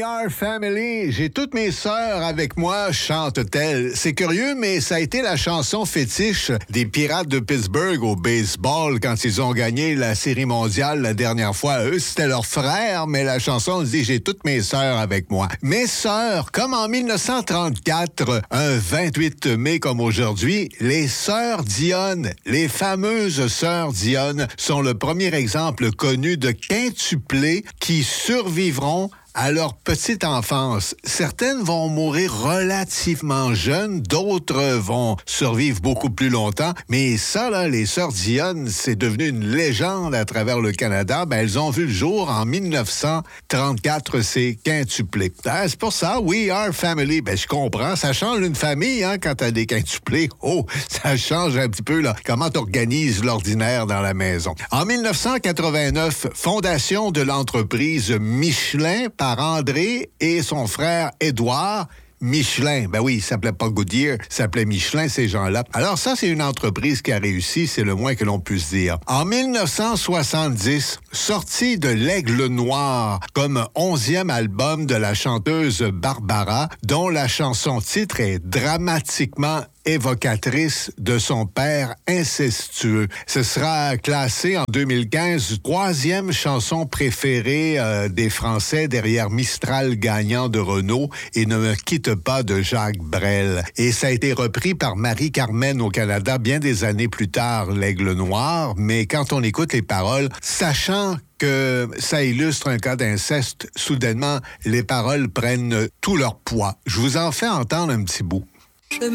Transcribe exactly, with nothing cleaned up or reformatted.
We Are Family. J'ai toutes mes sœurs avec moi, chante-t-elle. C'est curieux, mais ça a été la chanson fétiche des Pirates de Pittsburgh au baseball quand ils ont gagné la Série mondiale la dernière fois. Eux, c'était leurs frères, mais la chanson dit « J'ai toutes mes sœurs avec moi ». Mes sœurs, comme en dix-neuf cent trente-quatre, un vingt-huit mai comme aujourd'hui, les sœurs Dionne, les fameuses sœurs Dionne, sont le premier exemple connu de quintuplés qui survivront à leur petite enfance. Certaines vont mourir relativement jeunes, d'autres vont survivre beaucoup plus longtemps, mais ça, là, les sœurs Dionne, c'est devenu une légende à travers le Canada. Ben, elles ont vu le jour en dix-neuf cent trente-quatre, c'est quintuplé. Ah, c'est pour ça, We Are Family. Ben, je comprends, ça change une famille, hein, quand t'as des quintuplés. Oh, ça change un petit peu, là, comment t'organises l'ordinaire dans la maison. En dix-neuf cent quatre-vingt-neuf, fondation de l'entreprise Michelin par André et son frère Édouard Michelin. Ben oui, il s'appelait pas Goodyear, il s'appelait Michelin, ces gens-là. Alors ça, c'est une entreprise qui a réussi, c'est le moins que l'on puisse dire. En dix-neuf cent soixante-dix, sortie de l'Aigle Noir comme onzième album de la chanteuse Barbara, dont la chanson titre est dramatiquement évocatrice de son père incestueux. Ce sera classé en deux mille quinze troisième chanson préférée euh, des Français derrière Mistral gagnant de Renaud et Ne me quitte pas de Jacques Brel. Et ça a été repris par Marie-Carmen au Canada bien des années plus tard, l'Aigle Noir, mais quand on écoute les paroles, sachant que ça illustre un cas d'inceste, soudainement, les paroles prennent tout leur poids. Je vous en fais entendre un petit bout.